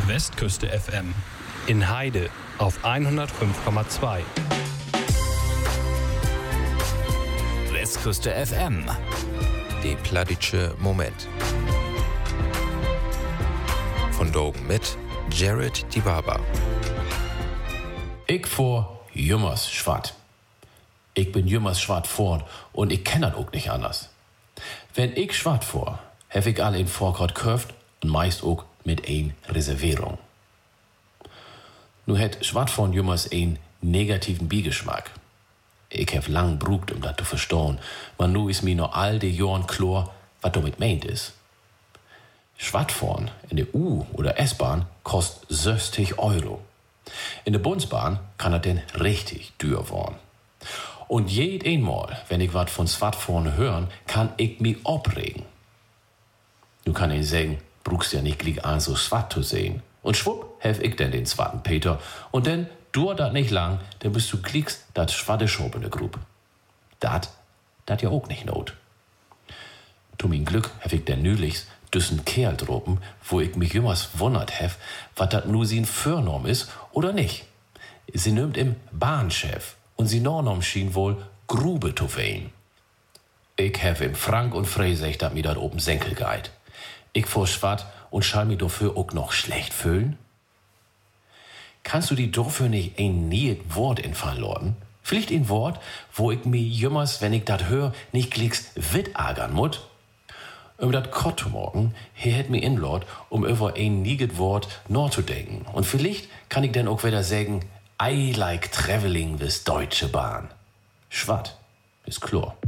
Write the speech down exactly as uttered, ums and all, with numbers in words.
Westküste F M. In Heide auf hundertfünf Komma zwei. Westküste F M. Die Plattitsche Moment. Von Dogen mit Jared Dibaba. Ich vor Jümmers Schwat. Ich bin Jümmers Schwat vor und ich kenn das auch nicht anders. Wenn ich Schwat vor, hef ich alle in Vorkort köft und meist auch mit ein Reservierung. Nu het Schwat von Jümmers ein negativen Beigeschmack. Ich hef lang brugt, um dat zu verstehen, man nu is mir noch all de Jorn klar, wat damit meint is. Schwattfahren in der U- oder S-Bahn kostet sechzig Euro. In der Bundesbahn kann das denn richtig teuer werden. Und jed einmal, wenn ich wat von Schwattfahren hören, kann ich mich abregen. Nu kann ich sagen, brauchst ja nicht gleich an so Schwatt zu sehen. Und schwupp, hef ich denn den Schwatten Peter. Und dann dauert dat nicht lang, dann bist du klickst dat schwatte Schob in der Grub. Dat, dat ja auch nicht not. Tu min Glück hef ich denn nülichs düssen Kerl droppen, wo ich mich jümmers wundert hef, wat dat nu sin Förnorm is oder nicht. Sie nimmt im Bahnchef und sie Nornorm schien wohl Grube zu wehen. Ich hef im Frank und Freisech dat mir dat oben Senkel geit. Ich vor Schwatt und schall mi dafür auch noch schlecht fühlen? Kannst du die dafür nicht ein niet Wort infallen lassen? Vielleicht ein Wort, wo ich mi jümmers, wenn ich dat hör, nicht glicks wit ärgern mut? Um dat Kott zu morgen, hier hätt mi inlord, um über ein nieget Wort nachzudenken. Und vielleicht kann ich dann auch wieder sagen, I like traveling with Deutsche Bahn. Schwatt, ist klar.